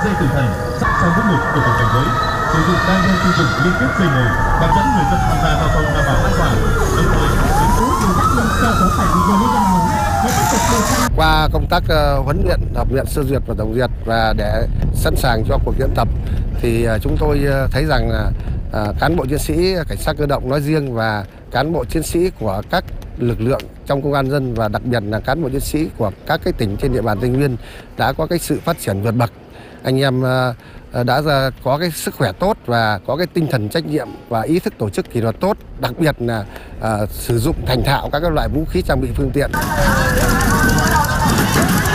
dây tử thần sắt trong bước một của tổng cảnh mới, sử dụng đa nhân tiêu dùng liên kết dây mồi, hướng dẫn người dân tham gia giao thông đảm bảo an toàn, đồng thời qua công tác huấn luyện, tập luyện sơ duyệt và tổng duyệt và để sẵn sàng cho cuộc diễn tập thì chúng tôi thấy rằng là cán bộ chiến sĩ cảnh sát cơ động nói riêng và cán bộ chiến sĩ của các lực lượng trong công an dân và đặc biệt là cán bộ chiến sĩ của các cái tỉnh trên địa bàn Tây Nguyên đã có cái sự phát triển vượt bậc. Anh em đã có cái sức khỏe tốt và có cái tinh thần trách nhiệm và ý thức tổ chức kỷ luật tốt, đặc biệt là sử dụng thành thạo các loại vũ khí trang bị phương tiện.